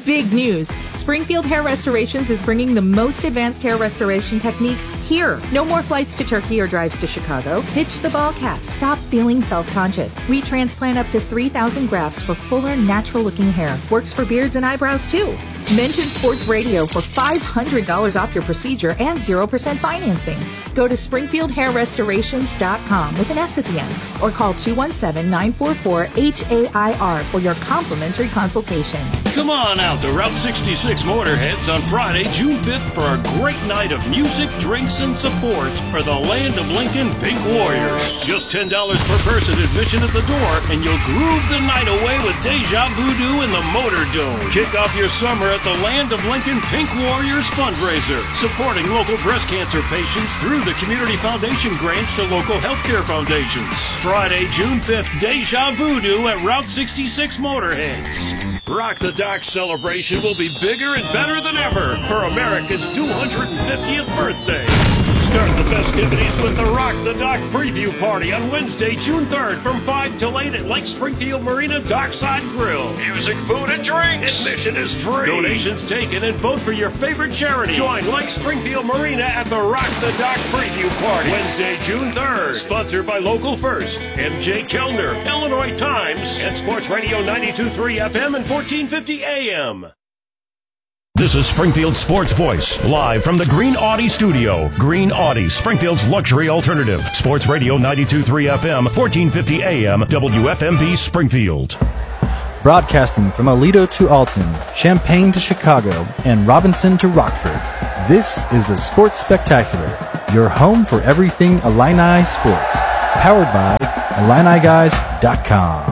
Big news! Springfield Hair Restorations is bringing the most advanced hair restoration techniques here. No more flights to Turkey or drives to Chicago. Ditch the ball cap. Stop feeling self-conscious. We transplant up to 3,000 grafts for fuller, natural-looking hair. Works for beards and eyebrows, too. Mention Sports Radio for $500 off your procedure and 0% financing. Go to SpringfieldHairRestorations.com with an S at the end or call 217-944-HAIR for your complimentary consultation. Come on out to Route 66 Motorheads on Friday, June 5th for a great night of music, drinks, and support for the Land of Lincoln Pink Warriors. Just $10 per person admission at the door, and you'll groove the night away with Deja Voodoo in the Motor Dome. Kick off your summer at the Land of Lincoln Pink Warriors fundraiser, supporting local breast cancer patients through the Community Foundation grants to local healthcare foundations. Friday, June 5th, Deja Voodoo at Route 66 Motorheads. Rock the Dock celebration will be bigger and better than ever for America's 250th birthday. Start the festivities with the Rock the Dock preview party on Wednesday, June 3rd from 5 till 8 at Lake Springfield Marina Dockside Grill. Music, food, and drink. Admission is free. Donations taken and vote for your favorite charity. Join Lake Springfield Marina at the Rock the Dock preview party. Wednesday, June 3rd. Sponsored by Local First, MJ Kellner, Illinois Times, and Sports Radio 92.3 FM and 1450 AM. This is Springfield Sports Voice, live from the Green Audi studio. Green Audi, Springfield's luxury alternative. Sports Radio 92.3 FM, 1450 AM, WFMV Springfield. Broadcasting from Aledo to Alton, Champaign to Chicago, and Robinson to Rockford. This is the Sports Spectacular, your home for everything Illini sports. Powered by IlliniGuys.com.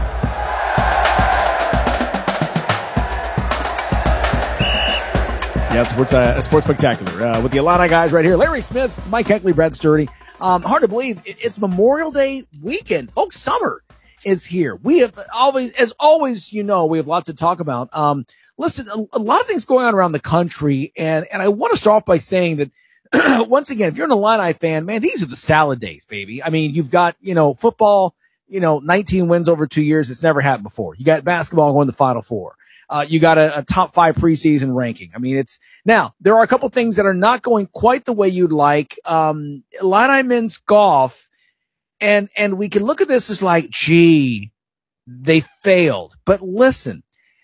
Yeah, Sports Spectacular with the Illini guys right here. Larry Smith, Mike Heckley, Brad Sturdy. Hard to believe it's Memorial Day weekend. Folks, summer is here. We have always, we have lots to talk about. Listen, a lot of things going on around the country, and I want to start off by saying that once again, if you're an Illini fan, man, these are the salad days, baby. I mean, you've got, football, 19 wins over 2 years. It's never happened before. You got basketball going to the Final Four. You got a top 5 preseason ranking. I mean, now there are a couple things that are not going quite the way you'd like. Illini men's golf, and we can look at this as like, gee, they failed. But listen,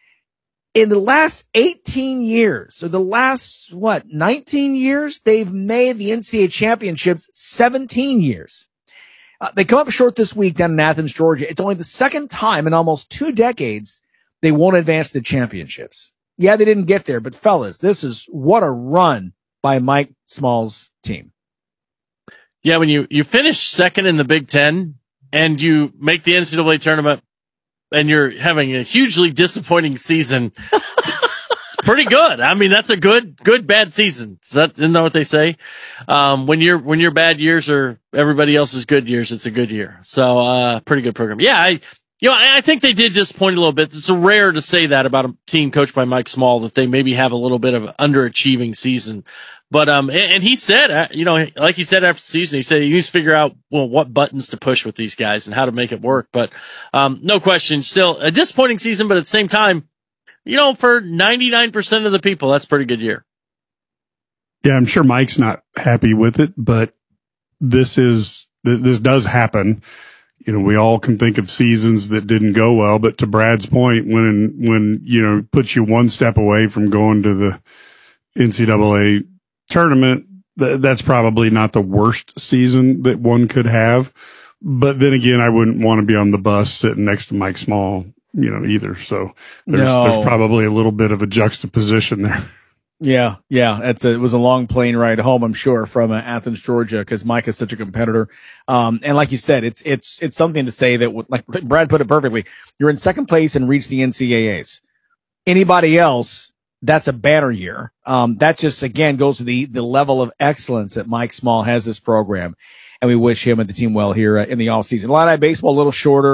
in the last 18 years, or the last, 19 years, they've made the NCAA championships 17 years. They come up short this week down in Athens, Georgia. It's only the second time in almost 2 decades they won't advance to the championships. Yeah, they didn't get there, but fellas, what a run by Mike Small's team. Yeah, when you finish second in the Big Ten and you make the NCAA tournament and you're having a hugely disappointing season, it's pretty good. I mean, that's a good bad season. Isn't that what they say? When your bad years are everybody else's good years, it's a good year. So, pretty good program. Yeah, I think they did disappoint a little bit. It's rare to say that about a team coached by Mike Small, that they maybe have a little bit of an underachieving season. But, and he said, like he said after the season, he said he needs to figure out, what buttons to push with these guys and how to make it work. But, no question, still a disappointing season, but at the same time, for 99% of the people, that's a pretty good year. Yeah, I'm sure Mike's not happy with it, but this does happen. We all can think of seasons that didn't go well, but to Brad's point, when puts you one step away from going to the NCAA tournament, that's probably not the worst season that one could have. But then again, I wouldn't want to be on the bus sitting next to Mike Small, either. So there's probably a little bit of a juxtaposition there. Yeah. It was a long plane ride home, I'm sure, from Athens, Georgia, because Mike is such a competitor. And like you said, it's something to say that, like Brad put it perfectly, you're in second place and reach the NCAAs. Anybody else, that's a banner year. That just, again, goes to the level of excellence that Mike Small has this program. And we wish him and the team well here in the offseason. Illini baseball, a little shorter.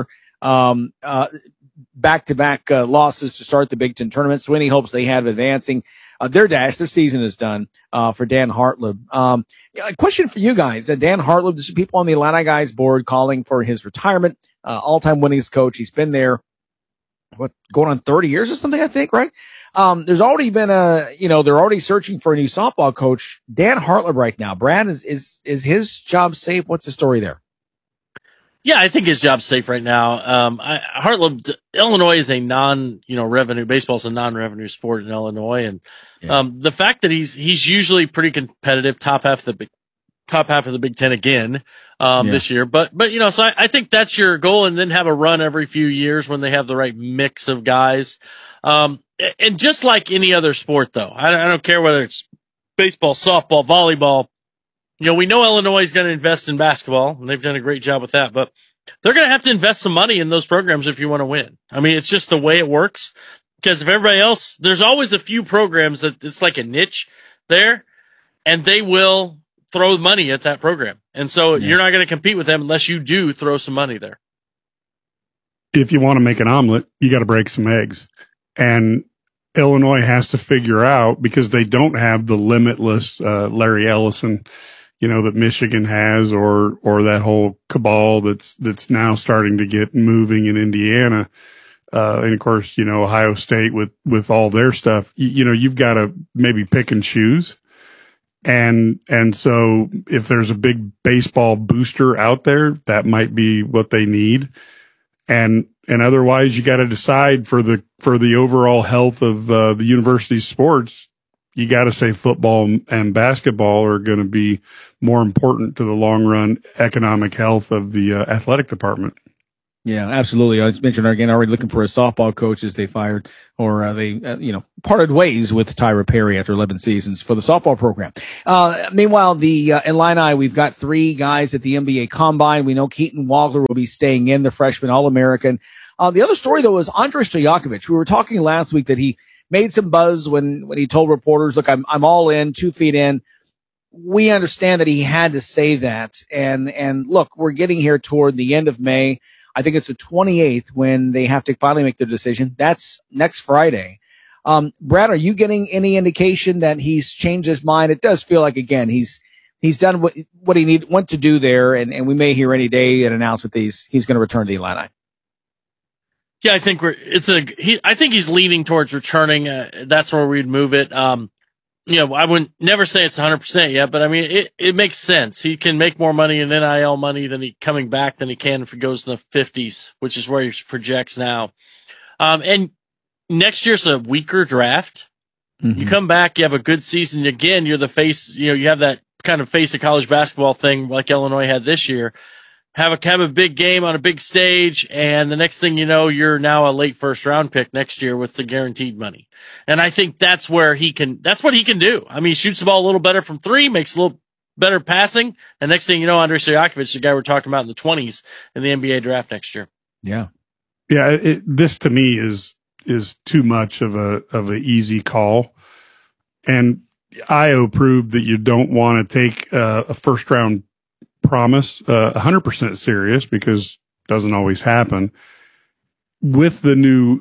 Back-to-back losses to start the Big Ten tournament. Sweeney hopes they have advancing. Their season is done for Dan Hartlib. A question for you guys. Dan Hartlib, there's people on the Illini guys board calling for his retirement. All-time winningest coach. He's been there going on 30 years or something, I think, right? There's already been they're already searching for a new softball coach. Dan Hartleb right now. Brad, is his job safe? What's the story there? Yeah, I think his job's safe right now. Hartleb, Illinois is a revenue. Baseball's a non-revenue sport in Illinois. And, the fact that he's usually pretty competitive, top half of the Big Ten again, this year. But, so I think that's your goal, and then have a run every few years when they have the right mix of guys. And just like any other sport, though, I don't care whether it's baseball, softball, volleyball. We know Illinois is going to invest in basketball, and they've done a great job with that, but they're going to have to invest some money in those programs if you want to win. I mean, it's just the way it works, because if everybody else, there's always a few programs that it's like a niche there, and they will throw money at that program. And so you're not going to compete with them unless you do throw some money there. If you want to make an omelet, you got to break some eggs. And Illinois has to figure out, because they don't have the limitless Larry Ellison, that Michigan has, or that whole cabal that's now starting to get moving in Indiana. And of course, Ohio State with all their stuff, you've got to maybe pick and choose. And so if there's a big baseball booster out there, that might be what they need. And otherwise you got to decide for the overall health of the university's sports, you got to say football and basketball are going to be more important to the long run economic health of the athletic department. Yeah, absolutely. I mentioned again, already looking for a softball coach as they fired, or they, parted ways with Tyra Perry after 11 seasons for the softball program. Meanwhile, the Illini, we've got 3 guys at the NBA Combine. We know Keaton Wagler will be staying in, the freshman All-American. The other story, though, is Andrej Stojakovic. We were talking last week that he made some buzz when he told reporters, look, I'm all in, 2 feet in. We understand that he had to say that. And look, we're getting here toward the end of May. I think it's the 28th when they have to finally make their decision. That's next Friday. Brad, are you getting any indication that he's changed his mind? It does feel like, again, he's done what he went to do there. And we may hear any day an announcement that he's going to return to the Illini. Yeah, I think I think he's leaning towards returning. That's where we'd move it. I wouldn't never say it's 100% yet, but I mean, it makes sense. He can make more money in NIL money coming back than he can if he goes in the 50s, which is where he projects now. And next year's a weaker draft. Mm-hmm. You come back, you have a good season. Again, you're the face, you have that kind of face of college basketball thing like Illinois had this year. Have a big game on a big stage, and the next thing you know, you're now a late first round pick next year with the guaranteed money. And I think that's what he can do. I mean, he shoots the ball a little better from 3, makes a little better passing, and next thing you know, Andrej Stojakovic, the guy we're talking about in the 20s in the NBA draft next year. Yeah. Yeah. This to me is too much of a easy call. And Io proved that you don't want to take a first round promise 100% serious, because it doesn't always happen. With the new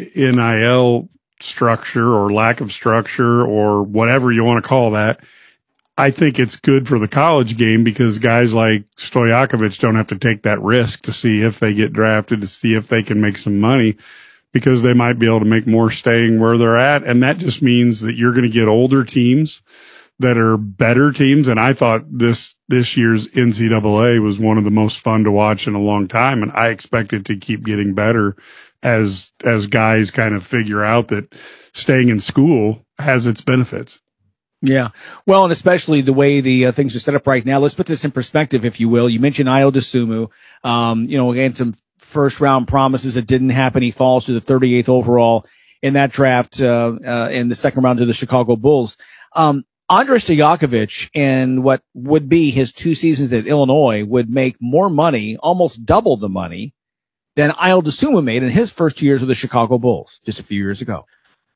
NIL structure or lack of structure or whatever you want to call that, I think it's good for the college game, because guys like Stojakovic don't have to take that risk to see if they get drafted, to see if they can make some money, because they might be able to make more staying where they're at. And that just means that you're going to get older teams that are better teams. And I thought this year's NCAA was one of the most fun to watch in a long time. And I expect it to keep getting better as guys kind of figure out that staying in school has its benefits. Yeah. Well, and especially the way the things are set up right now. Let's put this in perspective, if you will. You mentioned Io DeSumo. Again, some first round promises that didn't happen. He falls to the 38th overall in that draft, in the second round to the Chicago Bulls. Andrej Stojakovic, in what would be his 2 seasons at Illinois, would make more money, almost double the money, than Io DeSumo made in his first 2 years with the Chicago Bulls just a few years ago.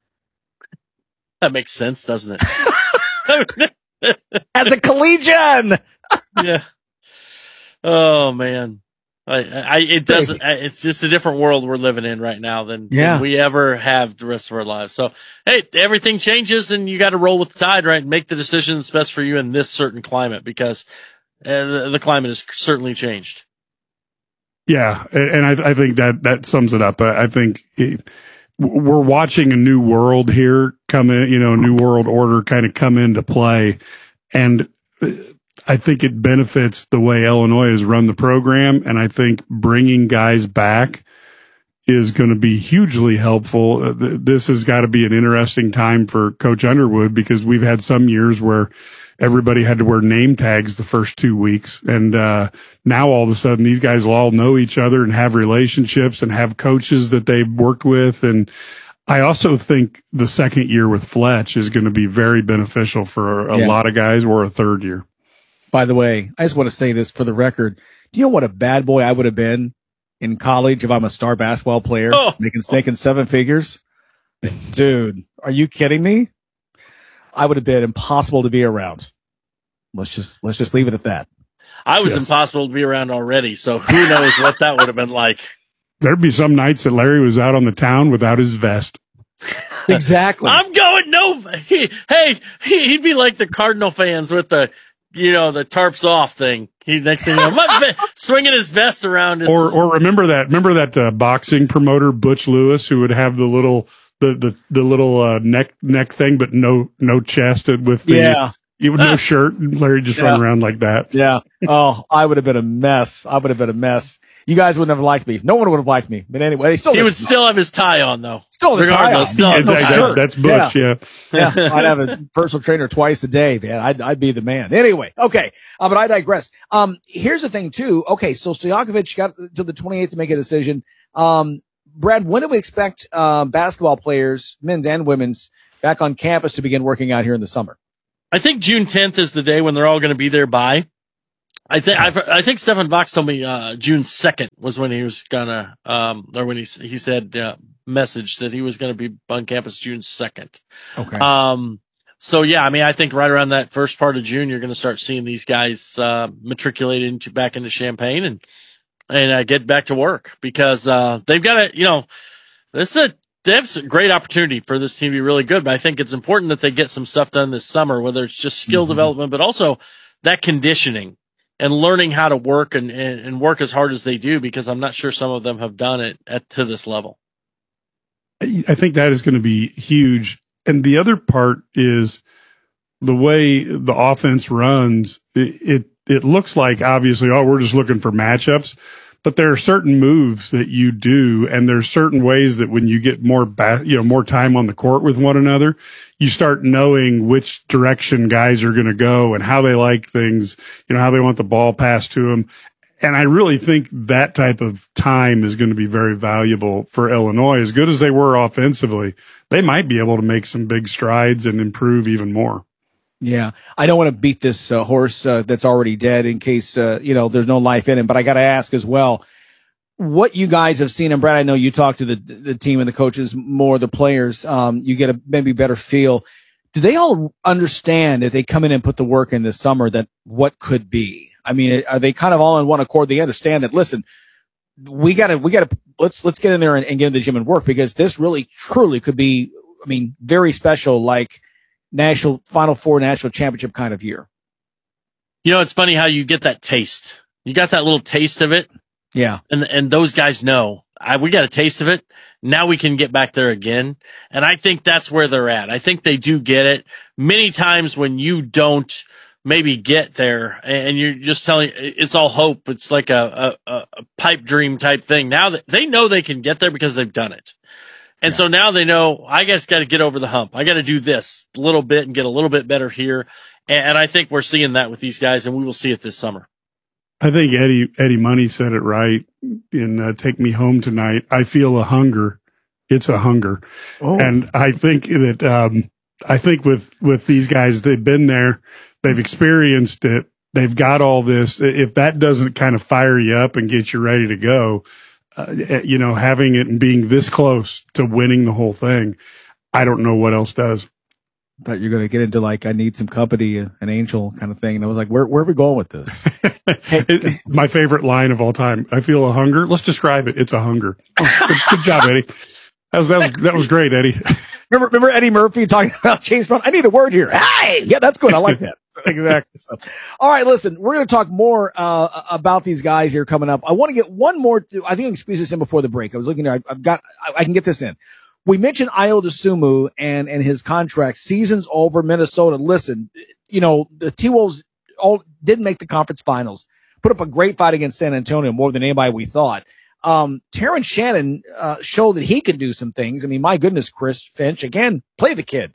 That makes sense, doesn't it? As a collegian! Yeah. Oh, man. It doesn't, it's just a different world we're living in right now than we ever have the rest of our lives. So, hey, everything changes and you got to roll with the tide, right? And make the decision that's best for you in this certain climate, because the climate has certainly changed. Yeah, and I think that sums it up. I think we're watching a new world here come in, a new world order kind of come into play. And I think it benefits the way Illinois has run the program. And I think bringing guys back is going to be hugely helpful. This has got to be an interesting time for Coach Underwood, because we've had some years where everybody had to wear name tags the first 2 weeks. And now all of a sudden these guys will all know each other and have relationships and have coaches that they've worked with. And I also think the second year with Fletch is going to be very beneficial for a lot of guys, or a third year. By the way, I just want to say this for the record. Do you know what a bad boy I would have been in college if I'm a star basketball player making 7 figures? Dude, are you kidding me? I would have been impossible to be around. Let's just leave it at that. I was impossible to be around already, so who knows what that would have been like. There'd be some nights that Larry was out on the town without his vest. Exactly. I'm going he'd be like the Cardinal fans with the tarps off thing. Next thing you know, swinging his vest around. Or remember that boxing promoter Butch Lewis, who would have the little neck thing, but no chest with the no shirt. Larry just run around like that. Yeah. Oh, I would have been a mess. You guys wouldn't have liked me. No one would have liked me. But anyway, he would still have his tie on, though. Still have the tie on. That's Butch. Yeah. I'd have a personal trainer twice a day, man. I'd be the man. Anyway, okay. But I digress. Here's the thing too. Okay, so Stojakovic got to the 28th to make a decision. Brad, when do we expect basketball players, men's and women's, back on campus to begin working out here in the summer? I think June 10th is the day when they're all going to be there by. I think Stefan Vox told me June 2nd was when he was gonna or when he said message that he was going to be on campus June 2nd. Okay. So yeah, I mean, I think right around that first part of June you're going to start seeing these guys matriculate back into Champaign and get back to work, because they've got to, they have a great opportunity for this team to be really good, but I think it's important that they get some stuff done this summer, whether it's just skill development, but also that conditioning and learning how to work and work as hard as they do, because I'm not sure some of them have done it to this level. I think that is going to be huge. And the other part is the way the offense runs. It looks like, obviously, we're just looking for matchups, but there are certain moves that you do, and there's certain ways that when you get more time on the court with one another, you start knowing which direction guys are going to go and how they like things, how they want the ball passed to them. And I really think that type of time is going to be very valuable for Illinois. As good as they were offensively, they might be able to make some big strides and improve even more. Yeah. I don't want to beat this horse that's already dead in case, there's no life in him, but I got to ask as well, what you guys have seen. And Brad, I know you talk to the team and the coaches more, the players. You get a maybe better feel. Do they all understand if they come in and put the work in this summer that what could be? I mean, are they kind of all in one accord? They understand that, listen, we gotta, let's get in there and get in the gym and work, because this really truly could be, very special, like national Final Four, national championship kind of year. It's funny how you get that taste. You got that little taste of it. Yeah. And those guys know we got a taste of it. Now we can get back there again. And I think that's where they're at. I think they do get it. Many times when you don't maybe get there and you're just telling, it's all hope. It's like a pipe dream type thing. Now that they know they can get there because they've done it. And so now they know, I guys got to get over the hump. I got to do this a little bit and get a little bit better here. And I think we're seeing that with these guys, and we will see it this summer. I think Eddie Money said it right in Take Me Home Tonight. I feel a hunger. It's a hunger. Oh. And I think that, with these guys, they've been there, they've experienced it, they've got all this. If that doesn't kind of fire you up and get you ready to go, having it and being this close to winning the whole thing, I don't know what else does. I thought you were going to get into like, I need some company, an angel kind of thing. And I was like, where are we going with this? My favorite line of all time. I feel a hunger. Let's describe it. It's a hunger. Good job, Eddie. That was great, Eddie. Remember Eddie Murphy talking about James Brown? I need a word here. Hey, yeah, that's good. I like that. Exactly. So, all right, listen, we're going to talk more about these guys here coming up. I want to get one more. I think I can squeeze this in before the break. I was looking there. I can get this in. We mentioned Ayo Dosunmu and his contract. Season's over. Minnesota. Listen, the T-Wolves didn't make the conference finals. Put up a great fight against San Antonio, more than anybody we thought. Terrence Shannon showed that he could do some things. I mean, my goodness, Chris Finch, again, play the kid.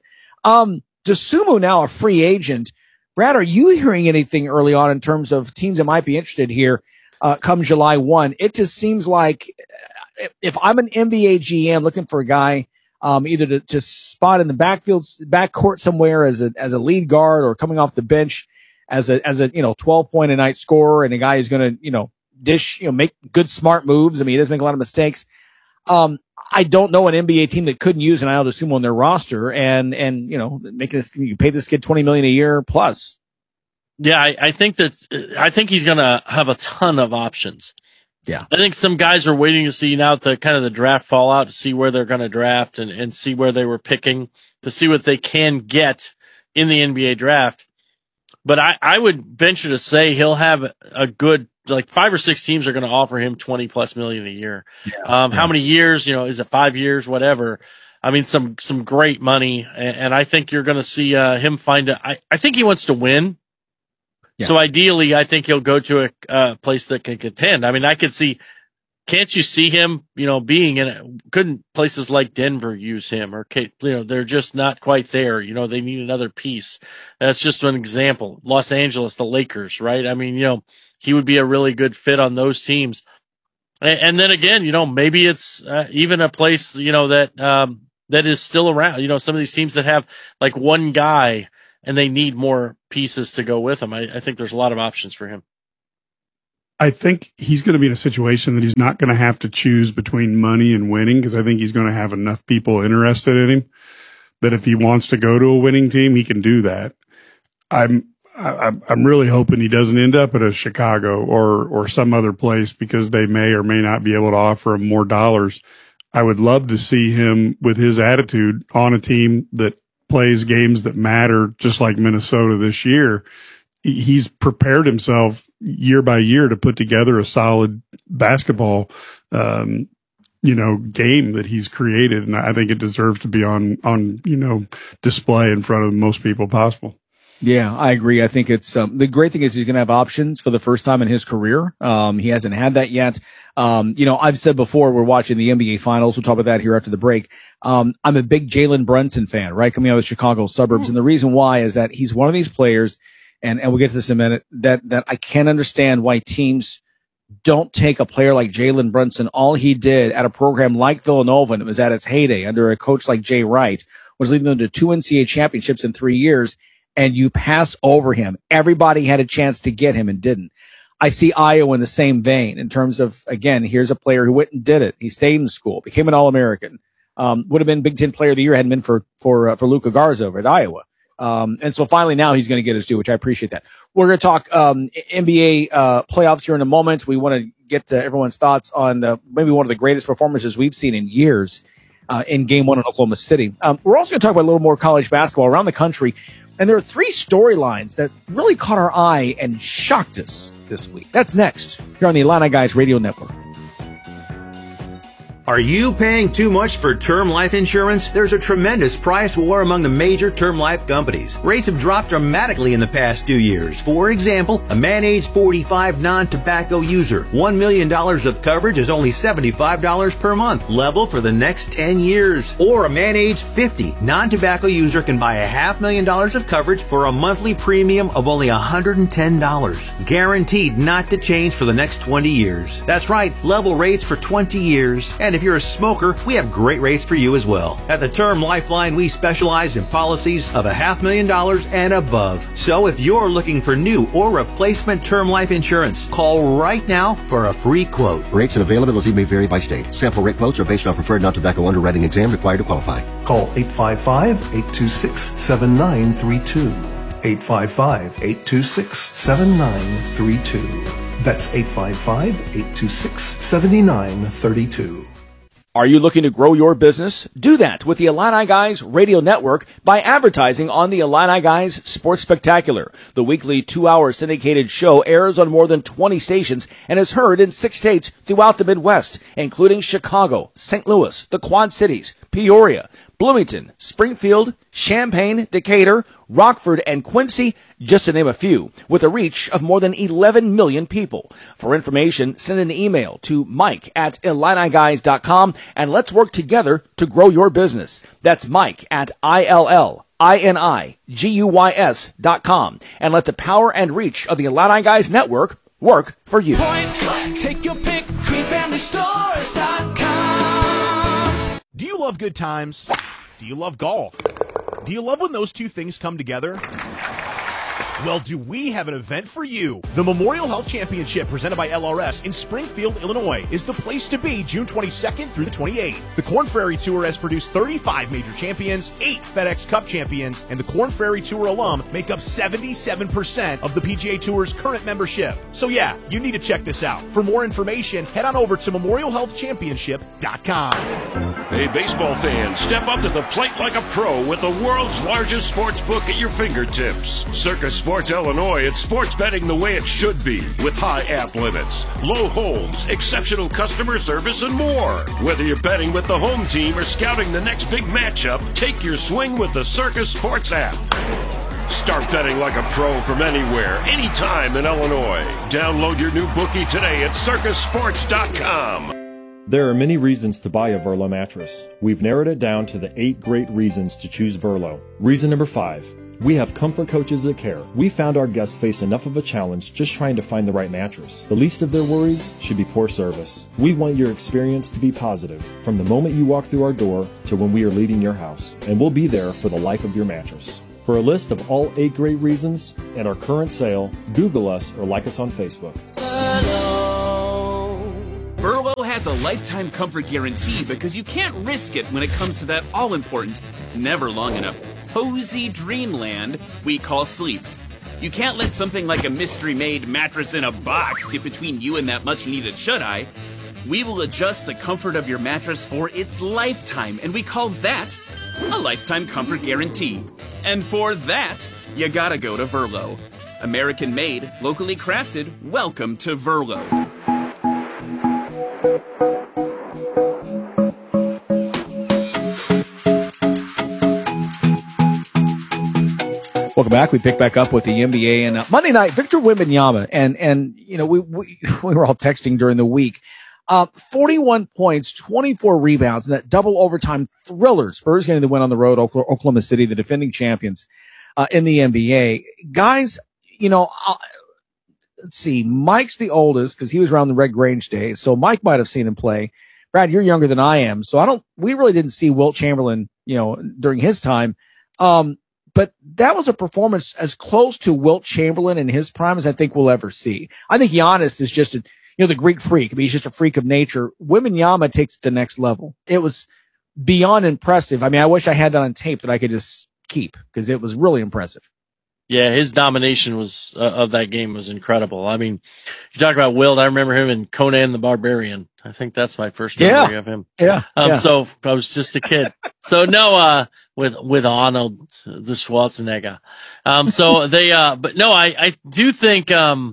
Dosunmu now a free agent. Brad, are you hearing anything early on in terms of teams that might be interested here come July 1? It just seems like if I'm an NBA GM looking for a guy either to spot in the backcourt somewhere as a lead guard or coming off the bench as a 12-point a night scorer and a guy who's going to dish, make good smart moves. I mean, he does make a lot of mistakes. I don't know an NBA team that couldn't use an Ayo Dosunmu on their roster and making this, you pay this kid $20 million a year plus. Yeah, I think he's going to have a ton of options. Yeah. I think some guys are waiting to see now the kind of the draft fallout to see where they're going to draft and see where they were picking to see what they can get in the NBA draft. But I would venture to say he'll have a good, like 5 or 6 teams are going to offer him $20+ million a year. Yeah. How many years, is it 5 years, whatever. I mean, some great money. And I think you're going to see, him I think he wants to win. Yeah. So ideally, I think he'll go to a place that can contend. I mean, can't you see him, being couldn't places like Denver use him or, they're just not quite there. They need another piece. That's just an example. Los Angeles, the Lakers, right? I mean, he would be a really good fit on those teams. And then again, maybe it's even a place, that is still around. Some of these teams that have like one guy and they need more pieces to go with him. I think there's a lot of options for him. I think he's going to be in a situation that he's not going to have to choose between money and winning because I think he's going to have enough people interested in him that if he wants to go to a winning team, he can do that. I'm really hoping he doesn't end up at a Chicago or some other place because they may or may not be able to offer him more dollars. I would love to see him with his attitude on a team that plays games that matter, just like Minnesota this year. He's prepared himself year by year to put together a solid basketball, game that he's created. And I think it deserves to be on display in front of the most people possible. Yeah, I agree. I think it's, the great thing is he's going to have options for the first time in his career. He hasn't had that yet. I've said before, we're watching the NBA finals. We'll talk about that here after the break. I'm a big Jalen Brunson fan, right? Coming out of the Chicago suburbs. And the reason why is that he's one of these players, and we'll get to this in a minute, that I can't understand why teams don't take a player like Jalen Brunson. All he did at a program like Villanova, and it was at its heyday under a coach like Jay Wright, was leading them to 2 NCAA championships in 3 years. And you pass over him. Everybody had a chance to get him and didn't. I see Ayo in the same vein in terms of, again, here's a player who went and did it. He stayed in school, became an All-American, would have been Big Ten Player of the Year hadn't been for Luka Garza over at Iowa. And so finally now he's going to get his due, which I appreciate that. We're going to talk, NBA, playoffs here in a moment. We want to get to everyone's thoughts on, maybe one of the greatest performances we've seen in years, in Game 1 in Oklahoma City. We're also going to talk about a little more college basketball around the country. And there are 3 storylines that really caught our eye and shocked us this week. That's next here on the Illini Guys Radio Network. Are you paying too much for term life insurance? There's a tremendous price war among the major term life companies. Rates have dropped dramatically in the past 2 years. For example, a man age 45 non-tobacco user, $1 million of coverage is only $75 per month, level for the next 10 years. Or a man age 50 non-tobacco user can buy $500,000 of coverage for a monthly premium of only $110. Guaranteed not to change for the next 20 years. That's right, level rates for 20 years. And if you're a smoker, we have great rates for you as well. At the Term Lifeline, we specialize in policies of $500,000 and above. So if you're looking for new or replacement term life insurance, call right now for a free quote. Rates and availability may vary by state. Sample rate quotes are based on preferred non-tobacco underwriting exam required to qualify. Call 855-826-7932. 855-826-7932. That's 855-826-7932. Are you looking to grow your business? Do that with the Illini Guys Radio Network by advertising on the Illini Guys Sports Spectacular. The weekly 2-hour syndicated show airs on more than 20 stations and is heard in 6 states throughout the Midwest, including Chicago, St. Louis, the Quad Cities, Peoria, Bloomington, Springfield, Champaign, Decatur, Rockford, and Quincy, just to name a few, with a reach of more than 11 million people. For information, send an email to mike@IlliniGuys.com and let's work together to grow your business. That's mike@IlliniGuys.com and let the power and reach of the Illini Guys Network work for you. Take your pick, QueenFamilyStores.com. Do you love good times? Do you love golf? Do you love when those two things come together? Well, do we have an event for you? The Memorial Health Championship presented by LRS in Springfield, Illinois is the place to be June 22nd through the 28th. The Korn Ferry Tour has produced 35 major champions, 8 FedEx Cup champions, and the Korn Ferry Tour alum make up 77% of the PGA Tour's current membership. So yeah, you need to check this out. For more information, head on over to memorialhealthchampionship.com. Hey, baseball fans, step up to the plate like a pro with the world's largest sports book at your fingertips. Circa Sports Illinois, it's sports betting the way it should be, with high app limits, low holds, exceptional customer service, and more. Whether you're betting with the home team or scouting the next big matchup, take your swing with the Circa Sports app. Start betting like a pro from anywhere, anytime in Illinois. Download your new bookie today at circasports.com. There are many reasons to buy a Verlo mattress. We've narrowed it down to the 8 great reasons to choose Verlo. Reason number 5. We have comfort coaches that care. We found our guests face enough of a challenge just trying to find the right mattress. The least of their worries should be poor service. We want your experience to be positive, from the moment you walk through our door to when we are leaving your house, and we'll be there for the life of your mattress. For a list of all 8 great reasons and our current sale, Google us or like us on Facebook. Verlo has a lifetime comfort guarantee because you can't risk it when it comes to that all-important, never long enough, cozy dreamland we call sleep. You can't let something like a mystery-made mattress in a box get between you and that much-needed shut-eye. We will adjust the comfort of your mattress for its lifetime, and we call that a lifetime comfort guarantee. And for that, you gotta go to Verlo. American-made, locally crafted, welcome to Verlo. Welcome back. We pick back up with the NBA and Monday night. Victor Wembanyama and you know we were all texting during the week. 41 points, 24 rebounds, and that double overtime thriller. Spurs getting the win on the road. Oklahoma City, the defending champions in the NBA. Guys, you know, let's see. Mike's the oldest because he was around the Red Grange days, so Mike might have seen him play. Brad, you're younger than I am, so we really didn't see Wilt Chamberlain, you know, during his time. But that was a performance as close to Wilt Chamberlain in his prime as I think we'll ever see. I think Giannis is just the Greek freak. I mean, he's just a freak of nature. Wembanyama takes it to the next level. It was beyond impressive. I mean, I wish I had that on tape that I could just keep because it was really impressive. Yeah, his domination was of that game was incredible. I mean, you talk about Wilt. I remember him in Conan the Barbarian. I think that's my first memory of him. Yeah. So I was just a kid. So no, with Arnold the Schwarzenegger. But no, I do think,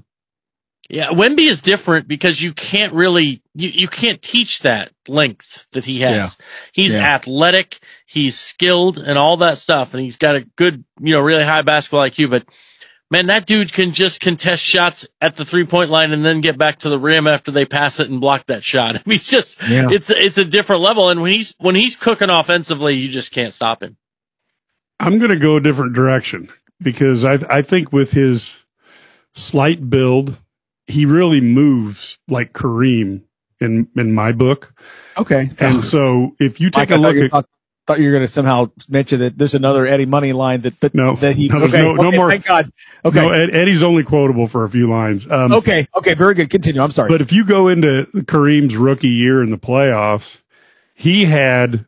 Wemby is different because you can't really, you can't teach that length that he has. Yeah. He's athletic, he's skilled and all that stuff. And he's got a good, really high basketball IQ, but man, that dude can just contest shots at the 3-point line and then get back to the rim after they pass it and block that shot. I mean, it's a different level. And when he's cooking offensively, you just can't stop him. I'm going to go a different direction because I think with his slight build, he really moves like Kareem in my book. Okay. And so if you take a look at, thought you were going to somehow mention that there's another Eddie Money line that no more. Thank God. Okay. No, Eddie's only quotable for a few lines. Okay. Very good. Continue. I'm sorry. But if you go into Kareem's rookie year in the playoffs, he had,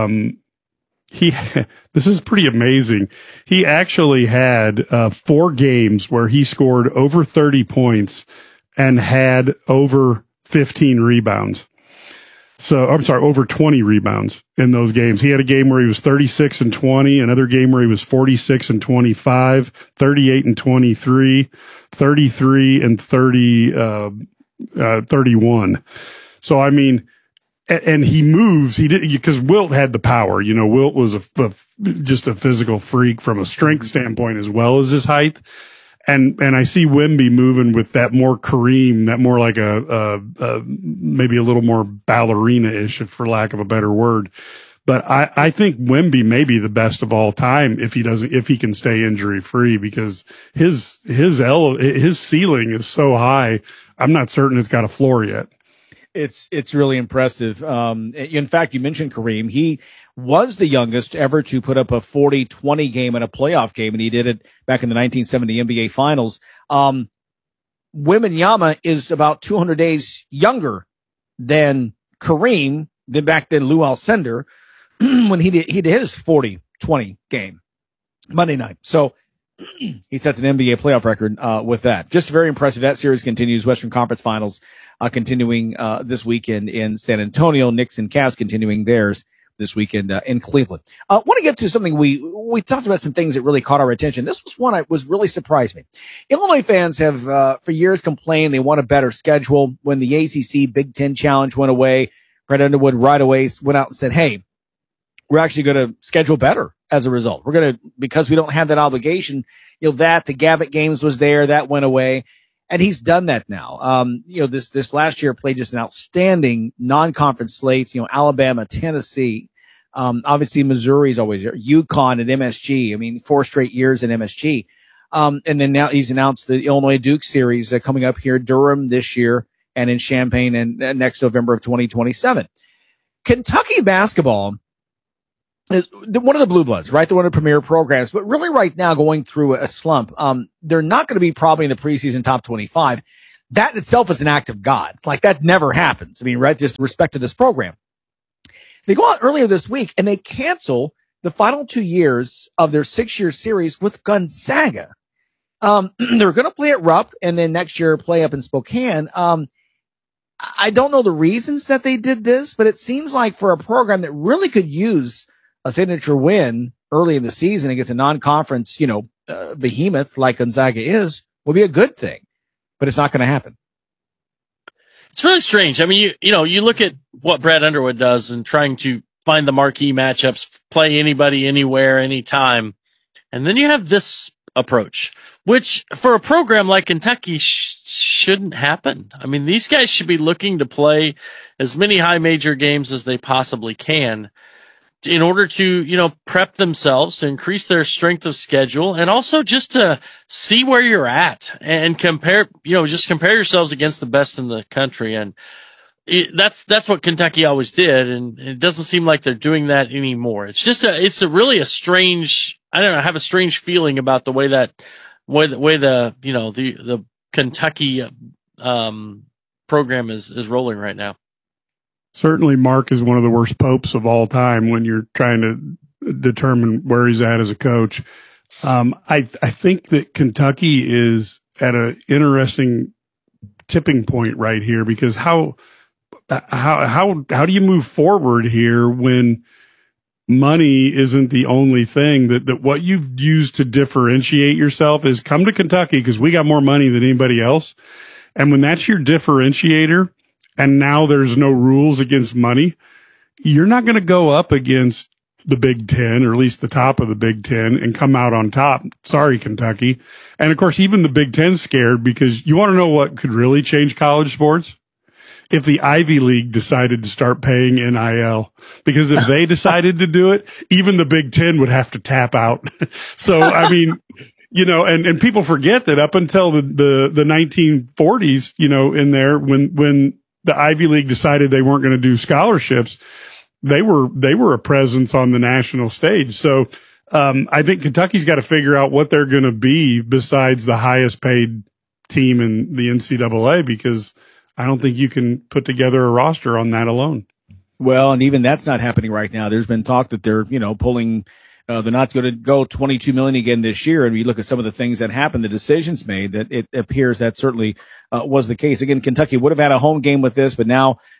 this is pretty amazing. He actually had 4 games where he scored over 30 points and had over 15 rebounds. So I'm sorry, over 20 rebounds in those games. He had a game where he was 36 and 20, another game where he was 46 and 25, 38 and 23, 33 and 31. So, I mean, and he moves, he did, because Wilt had the power. You know, Wilt was just a physical freak from a strength standpoint as well as his height. And I see Wemby moving with that more Kareem, that more like a maybe a little more ballerina-ish, for lack of a better word. But I think Wemby may be the best of all time if he can stay injury free, because his ceiling is so high. I'm not certain it's got a floor yet. It's really impressive. In fact, you mentioned Kareem. He was the youngest ever to put up a 40-20 game in a playoff game, and he did it back in the 1970 NBA Finals. Wembanyama is about 200 days younger than Kareem, back then Lou Alcindor, when he did his 40-20 game Monday night. So he sets an NBA playoff record with that. Just very impressive. That series continues. Western Conference Finals continuing this weekend in San Antonio. Knicks and Cavs continuing theirs this weekend in Cleveland. I want to get to something we talked about, some things that really caught our attention. This was one that was really surprised me. Illinois fans have for years complained they want a better schedule. When the ACC Big Ten Challenge went away, Brett Underwood right away went out and said, hey, we're actually going to schedule better as a result. We're going to, because we don't have that obligation, the Gavitt games was there, that went away. And he's done that now. This last year played just an outstanding non-conference slate. Alabama, Tennessee, obviously Missouri's always there, UConn and MSG. I mean, 4 straight years in MSG. And then now he's announced the Illinois Duke series coming up here, Durham this year, and in Champaign and next November of 2027. Kentucky basketball is one of the blue bloods, right? They're one of the premier programs, but really right now going through a slump. They're not going to be probably in the preseason top 25. That in itself is an act of God. Like, that never happens. I mean, right? Just respect to this program. They go out earlier this week and they cancel the final 2 years of their 6-year series with Gonzaga. They're going to play at Rupp and then next year play up in Spokane. I don't know the reasons that they did this, but it seems like for a program that really could use a signature win early in the season against a non-conference, behemoth like Gonzaga is, will be a good thing, but it's not going to happen. It's really strange. I mean, you look at what Brad Underwood does and trying to find the marquee matchups, play anybody, anywhere, anytime. And then you have this approach, which for a program like Kentucky shouldn't happen. I mean, these guys should be looking to play as many high major games as they possibly can in order to, prep themselves to increase their strength of schedule and also just to see where you're at and compare, just compare yourselves against the best in the country. And that's what Kentucky always did. And it doesn't seem like they're doing that anymore. It's just really a strange, I have a strange feeling about the way the Kentucky, program is rolling right now. Certainly, Mark is one of the worst popes of all time when you're trying to determine where he's at as a coach. I think that Kentucky is at an interesting tipping point right here, because how do you move forward here when money isn't the only thing that what you've used to differentiate yourself is come to Kentucky because we got more money than anybody else. And when that's your differentiator, and now there's no rules against money, you're not going to go up against the Big Ten, or at least the top of the Big Ten, and come out on top. Sorry, Kentucky. And of course, even the Big Ten's scared, because you want to know what could really change college sports? If the Ivy League decided to start paying NIL, because if they decided to do it, even the Big Ten would have to tap out. So, I mean, and people forget that up until the 1940s, in there, when the Ivy League decided they weren't going to do scholarships, they were a presence on the national stage. So, I think Kentucky's got to figure out what they're going to be besides the highest paid team in the NCAA, because I don't think you can put together a roster on that alone. Well, and even that's not happening right now. There's been talk that they're, pulling, they're not going to go $22 million again this year. And we look at some of the things that happened, the decisions made, that it appears that certainly was the case. Again, Kentucky would have had a home game with this, but now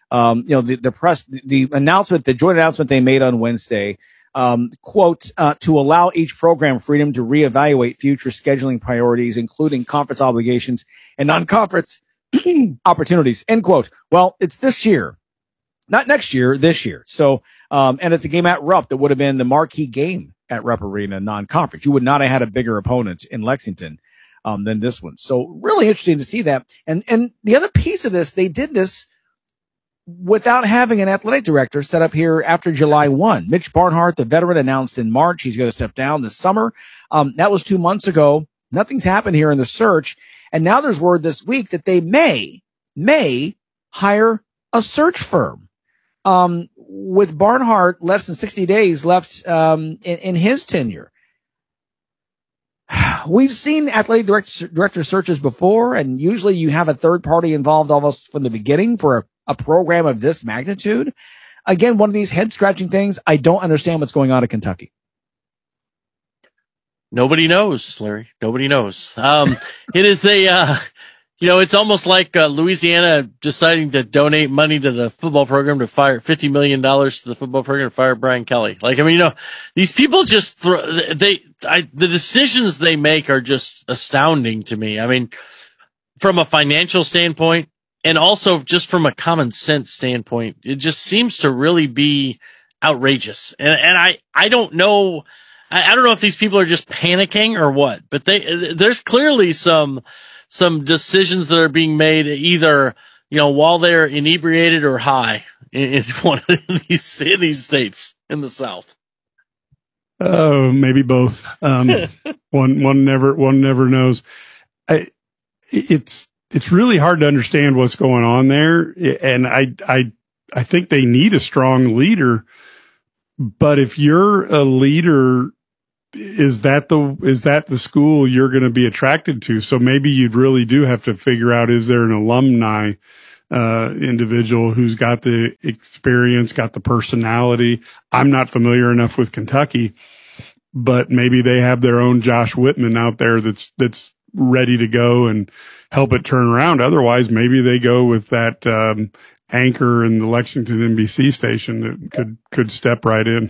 The press, the announcement, the joint announcement they made on Wednesday, quote, to allow each program freedom to reevaluate future scheduling priorities, including conference obligations and non-conference opportunities, end quote. Well, it's this year, not next year, this year. So, and it's a game at Rupp that would have been the marquee game at Rupp Arena, non-conference. You would not have had a bigger opponent in Lexington, than this one. So really interesting to see that. And the other piece of this, they did this without having an athletic director set up here after July 1. Mitch Barnhart, the veteran, announced in March he's going to step down this summer. That was 2 months ago. Nothing's happened here in the search. And now there's word this week that they may hire a search firm. With Barnhart less than 60 days left in his tenure. We've seen athletic director searches before, and usually you have a third party involved almost from the beginning for a program of this magnitude. Again, one of these head-scratching things. I don't understand what's going on at Kentucky. Nobody knows, Larry. Nobody knows. It is it's almost like Louisiana deciding to donate money to the football program to fire $50 million to the football program to fire Brian Kelly. These people just the decisions they make are just astounding to me. I mean, from a financial standpoint and also just from a common sense standpoint, it just seems to really be outrageous. And I don't know. I don't know if these people are just panicking or what, but there's clearly some decisions that are being made either, while they're inebriated or high in one of these states in the South. Oh, maybe both. One never knows. It's really hard to understand what's going on there. And I think they need a strong leader, but if you're a leader, is that the school you're going to be attracted to? So maybe you'd really do have to figure out, is there an alumni individual who's got the experience, got the personality? I'm not familiar enough with Kentucky, but maybe they have their own Josh Whitman out there that's ready to go and help it turn around. Otherwise, maybe they go with that anchor in the Lexington NBC station that could step right in.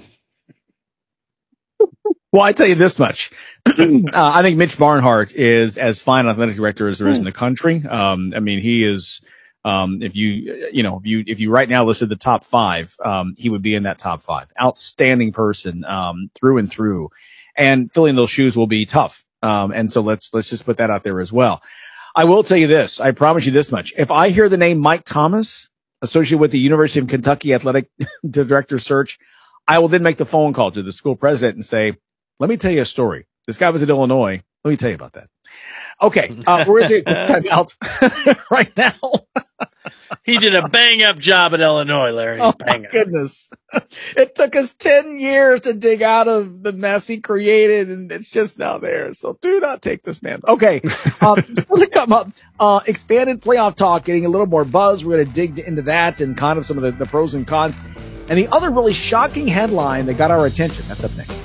Well, I tell you this much. I think Mitch Barnhart is as fine an athletic director as there is in the country. He is, if you right now listed the top 5, he would be in that top 5. Outstanding person, through and through, and filling those shoes will be tough. And so let's just put that out there as well. I will tell you this. I promise you this much. If I hear the name Mike Thomas associated with the University of Kentucky athletic director search, I will then make the phone call to the school president and say, let me tell you a story. This guy was at Illinois. Let me tell you about that. Okay. We're going to take a time out right now. He did a bang-up job at Illinois, Larry. Oh, my goodness. It took us 10 years to dig out of the mess he created, and it's just now there. So do not take this man. Okay. Still to come up, expanded playoff talk, getting a little more buzz. We're going to dig into that and kind of some of the pros and cons. And the other really shocking headline that got our attention. That's up next.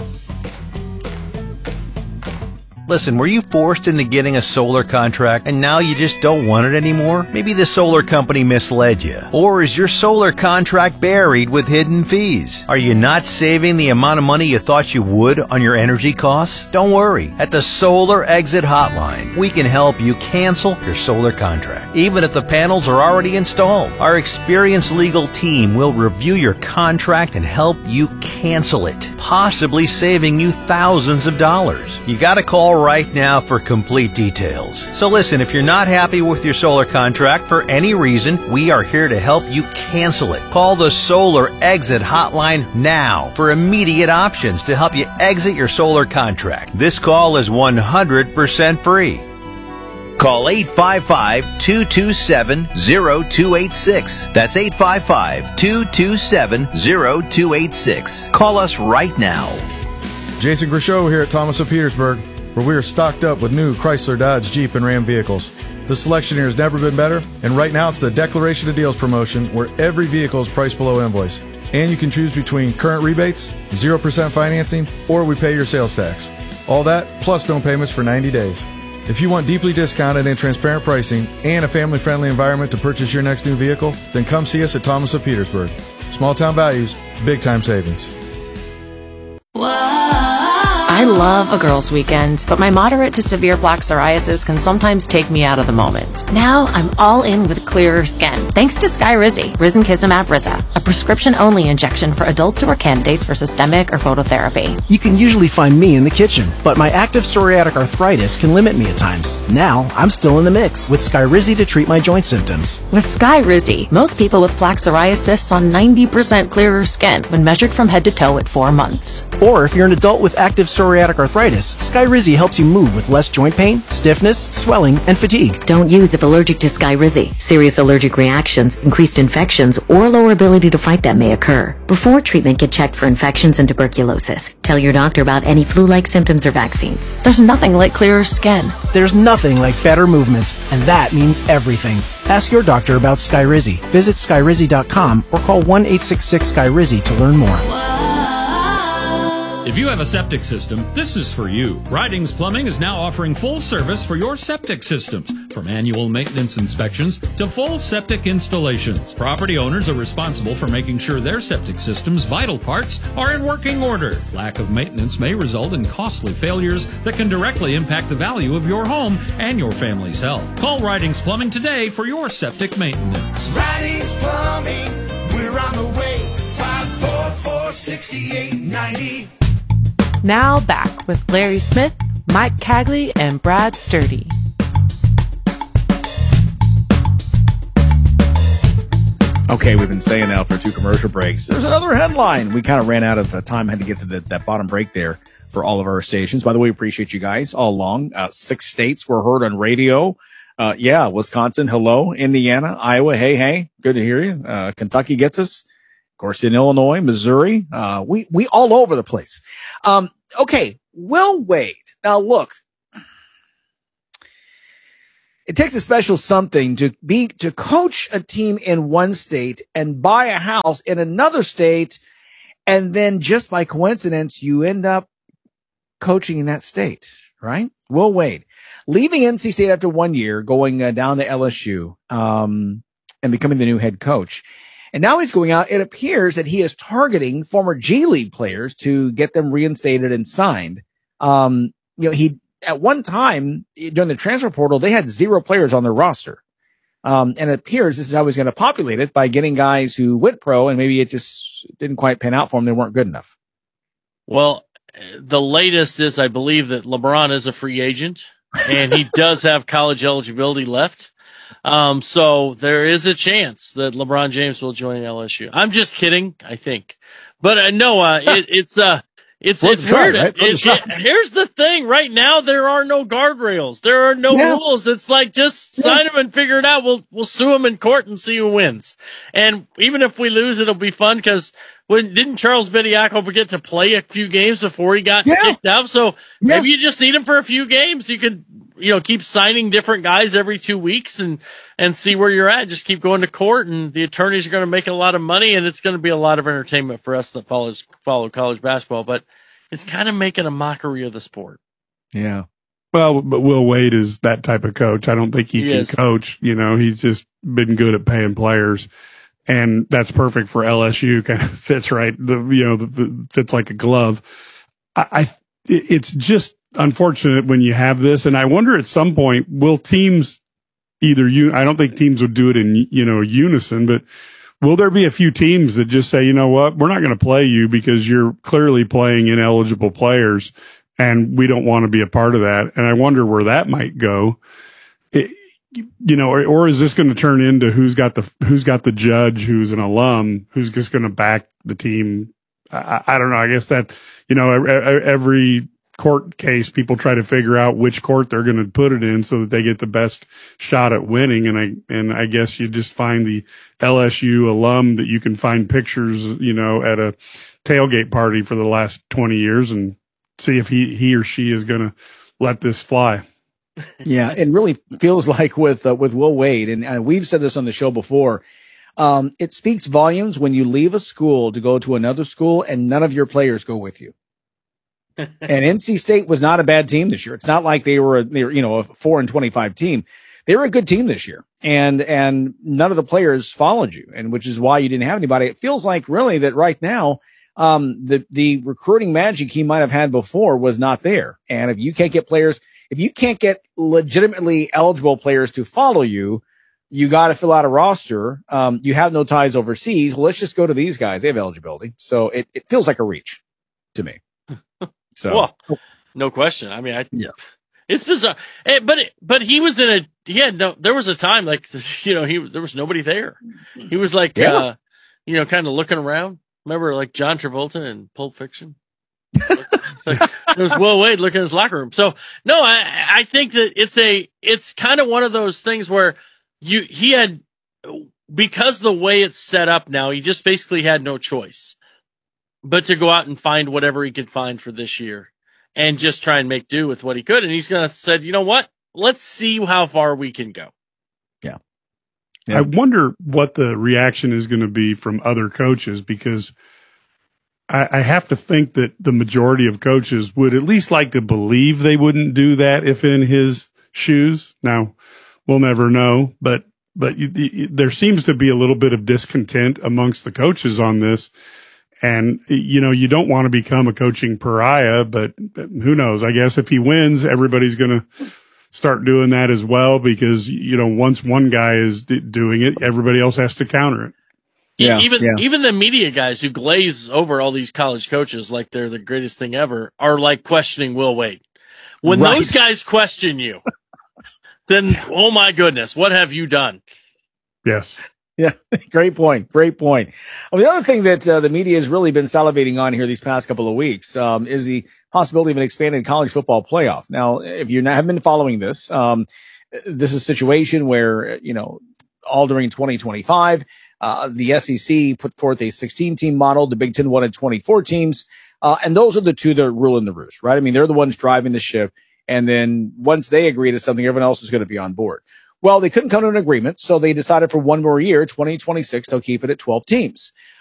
Listen, were you forced into getting a solar contract and now you just don't want it anymore? Maybe the solar company misled you. Or is your solar contract buried with hidden fees? Are you not saving the amount of money you thought you would on your energy costs? Don't worry. At the Solar Exit Hotline, we can help you cancel your solar contract, even if the panels are already installed. Our experienced legal team will review your contract and help you cancel it, possibly saving you thousands of dollars. You gotta call right now for complete details. So listen, if you're not happy with your solar contract for any reason, we are here to help you cancel it. Call the Solar Exit Hotline now for immediate options to help you exit your solar contract. This call is 100% free. Call 855-227-0286. That's 855-227-0286. Call us right now. Jason Grishow here at Thomas of Petersburg, where we are stocked up with new Chrysler, Dodge, Jeep, and Ram vehicles. The selection here has never been better, and right now it's the Declaration of Deals promotion where every vehicle is priced below invoice. And you can choose between current rebates, 0% financing, or we pay your sales tax. All that, plus no payments for 90 days. If you want deeply discounted and transparent pricing and a family-friendly environment to purchase your next new vehicle, then come see us at Thomas of Petersburg. Small town values, big time savings. I love a girls' weekend, but my moderate to severe plaque psoriasis can sometimes take me out of the moment. Now I'm all in with clearer skin, thanks to Skyrizi, Risankizumab Risa, a prescription-only injection for adults who are candidates for systemic or phototherapy. You can usually find me in the kitchen, but my active psoriatic arthritis can limit me at times. Now I'm still in the mix with Skyrizi to treat my joint symptoms. With Skyrizi, most people with plaque psoriasis saw 90% clearer skin when measured from head to toe at 4 months. Or if you're an adult with active psoriatic arthritis, Skyrizi helps you move with less joint pain, stiffness, swelling, and fatigue. Don't use if allergic to Skyrizi. Serious allergic reactions, increased infections, or lower ability to fight them may occur. Before treatment, get checked for infections and tuberculosis. Tell your doctor about any flu-like symptoms or vaccines. There's nothing like clearer skin. There's nothing like better movement, and that means everything. Ask your doctor about Skyrizi. Visit Skyrizi.com or call 1-866-SKYRIZI to learn more. If you have a septic system, this is for you. Ridings Plumbing is now offering full service for your septic systems, from annual maintenance inspections to full septic installations. Property owners are responsible for making sure their septic system's vital parts are in working order. Lack of maintenance may result in costly failures that can directly impact the value of your home and your family's health. Call Ridings Plumbing today for your septic maintenance. Ridings Plumbing, we're on the way. 544-6890. Now back with Larry Smith, Mike Cagley, and Brad Sturdy. Okay, we've been saying now for 2 commercial breaks. There's another headline. We kind of ran out of time. Had to get to that bottom break there for all of our stations. By the way, we appreciate you guys all along. 6 states were heard on radio. Wisconsin, hello. Indiana, Iowa, hey. Good to hear you. Kentucky gets us. Of course, in Illinois, Missouri, we all over the place. Okay, Will Wade. Now look, it takes a special something to coach a team in one state and buy a house in another state, and then just by coincidence, you end up coaching in that state, right? Will Wade, leaving NC State after 1 year, going down to LSU, and becoming the new head coach. And now he's going out. It appears that he is targeting former G League players to get them reinstated and signed. He at one time during the transfer portal, they had 0 players on their roster. And it appears this is how he's going to populate it, by getting guys who went pro and maybe it just didn't quite pan out for them. They weren't good enough. Well, the latest is I believe that LeBron is a free agent and he does have college eligibility left. So there is a chance that LeBron James will join LSU. I'm just kidding, I think. But it's weird. Right? Here's the thing. Right now, there are no guardrails. There are no rules. It's like, just sign them and figure it out. We'll sue them in court and see who wins. And even if we lose, it'll be fun, because didn't Charles Bediako get to play a few games before he got kicked out? So maybe you just need him for a few games. You could, keep signing different guys every 2 weeks and see where you're at. Just keep going to court, and the attorneys are going to make a lot of money, and it's going to be a lot of entertainment for us that follow college basketball. But it's kind of making a mockery of the sport. Yeah. Well, but Will Wade is that type of coach. I don't think he can coach. He's just been good at paying players, and that's perfect for LSU. Kind of fits right. Fits like a glove. It's just unfortunate when you have this, and I wonder at some point, will teams I don't think teams would do it in, unison, but will there be a few teams that just say, you know what, we're not going to play you because you're clearly playing ineligible players and we don't want to be a part of that? And I wonder where that might go. Or is this going to turn into who's got the judge who's an alum who's just going to back the team? I don't know. I guess that, every court case, people try to figure out which court they're going to put it in so that they get the best shot at winning. And I guess you just find the LSU alum that you can find pictures, at a tailgate party for the last 20 years and see if he or she is going to let this fly. Yeah, it really feels like with Will Wade, and we've said this on the show before. It speaks volumes when you leave a school to go to another school and none of your players go with you. And NC State was not a bad team this year. It's not like they were a 4-25 team. They were a good team this year, and none of the players followed you, and which is why you didn't have anybody. It feels like really that right now, the recruiting magic he might have had before was not there. And if you can't get legitimately eligible players to follow you, you got to fill out a roster. You have no ties overseas. Well, let's just go to these guys. They have eligibility. So it feels like a reach to me. So, well, no question. I mean, it's bizarre. But he was there was a time like, there was nobody there. He was like, kind of looking around. Remember like John Travolta in Pulp Fiction? It was Will Wade looking in his locker room. So no, I think that it's kind of one of those things where because the way it's set up now, he just basically had no choice but to go out and find whatever he could find for this year and just try and make do with what he could. And he's going to said, you know what? Let's see how far we can go. Yeah. I wonder what the reaction is going to be from other coaches, because I have to think that the majority of coaches would at least like to believe they wouldn't do that if in his shoes. Now, we'll never know, but there seems to be a little bit of discontent amongst the coaches on this. And, you don't want to become a coaching pariah, but who knows? I guess if he wins, everybody's going to start doing that as well, because, once one guy is doing it, everybody else has to counter it. Yeah, even the media guys who glaze over all these college coaches like they're the greatest thing ever are like questioning Will Wade. When those guys question you, then, oh my goodness, what have you done? Yes. Yeah, great point. Great point. Well, the other thing that the media has really been salivating on here these past couple of weeks is the possibility of an expanded college football playoff. Now, if you have been following this, this is a situation where, all during 2025, the SEC put forth a 16-team model. The Big Ten wanted 24 teams. And those are the two that are ruling the roost, right? I mean, they're the ones driving the ship. And then once they agree to something, everyone else is going to be on board. Well, they couldn't come to an agreement, so they decided for one more year, 2026, they'll keep it at 12 teams.